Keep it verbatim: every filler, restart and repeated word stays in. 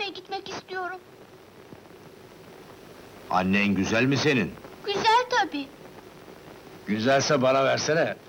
gitmek istiyorum. Annen güzel mi senin? Güzel tabii. Güzelse bana versene.